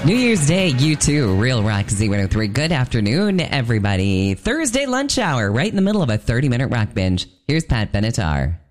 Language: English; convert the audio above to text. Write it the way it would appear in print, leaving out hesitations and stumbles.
New Year's Day, you too. Real Rock Z103. Good afternoon, everybody. Thursday lunch hour, right in the middle of a 30-minute rock binge. Here's Pat Benatar.